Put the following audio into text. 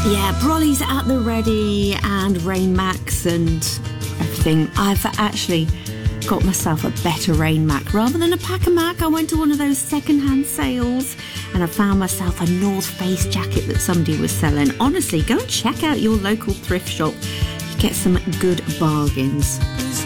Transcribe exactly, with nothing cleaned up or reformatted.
Yeah, brollies at the ready and Rain Max and everything. I've actually got myself a better Rain Mac. Rather than a Pack a Mac, I went to one of those second-hand sales and I found myself a North Face jacket that somebody was selling. Honestly, go and check out your local thrift shop. You get some good bargains.